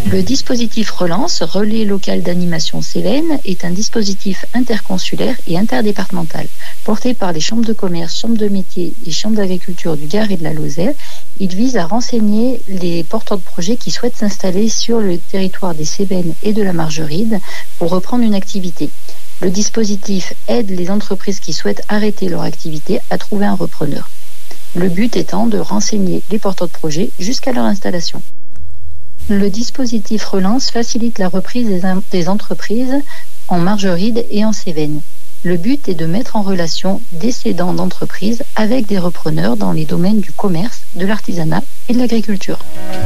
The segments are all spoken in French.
Le dispositif Relance, relais local d'animation Cévennes, est un dispositif interconsulaire et interdépartemental. Porté par les chambres de commerce, chambres de métiers et chambres d'agriculture du Gard et de la Lozère, il vise à renseigner les porteurs de projets qui souhaitent s'installer sur le territoire des Cévennes et de la Margeride pour reprendre une activité. Le dispositif aide les entreprises qui souhaitent arrêter leur activité à trouver un repreneur. Le but étant de renseigner les porteurs de projets jusqu'à leur installation. Le dispositif Relance facilite la reprise des entreprises en Margeride et en Cévennes. Le but est de mettre en relation des cédants d'entreprises avec des repreneurs dans les domaines du commerce, de l'artisanat et de l'agriculture.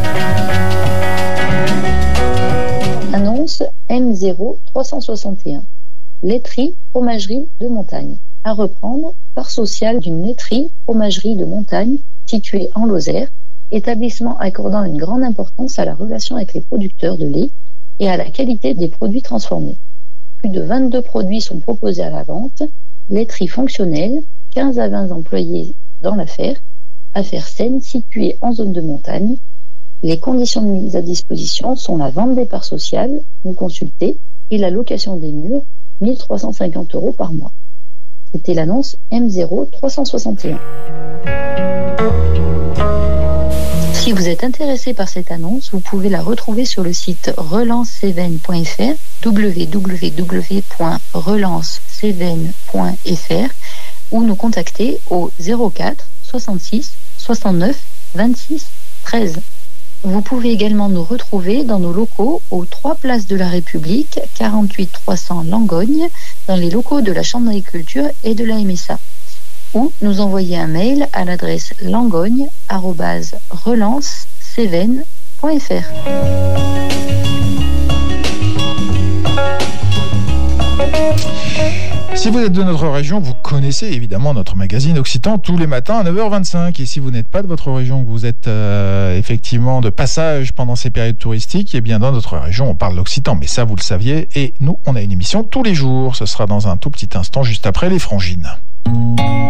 Annonce M0361. Laiterie, fromagerie de montagne. À reprendre, part sociale d'une laiterie, fromagerie de montagne située en Lozère, établissement accordant une grande importance à la relation avec les producteurs de lait et à la qualité des produits transformés. Plus de 22 produits sont proposés à la vente, laiterie fonctionnelle, 15 à 20 employés dans l'affaire saine située en zone de montagne. Les conditions de mise à disposition sont la vente des parts sociales, vous consultez, et la location des murs, 1 350 € par mois. C'était l'annonce M0361. Si vous êtes intéressé par cette annonce, vous pouvez la retrouver sur le site relancecévennes.fr, www.relancecévennes.fr, ou nous contacter au 04 66 69 26 13. Vous pouvez également nous retrouver dans nos locaux aux 3 places de la République, 48 300 Langogne, dans les locaux de la Chambre d'agriculture et de la MSA. Ou nous envoyer un mail à l'adresse langogne@relancecévennes.fr. Si vous êtes de notre région, vous connaissez évidemment notre magazine Occitan tous les matins à 9h25. Et si vous n'êtes pas de votre région, que vous êtes effectivement de passage pendant ces périodes touristiques, eh bien dans notre région, on parle d'Occitan. Mais ça, vous le saviez. Et nous, on a une émission tous les jours. Ce sera dans un tout petit instant, juste après les Frangines.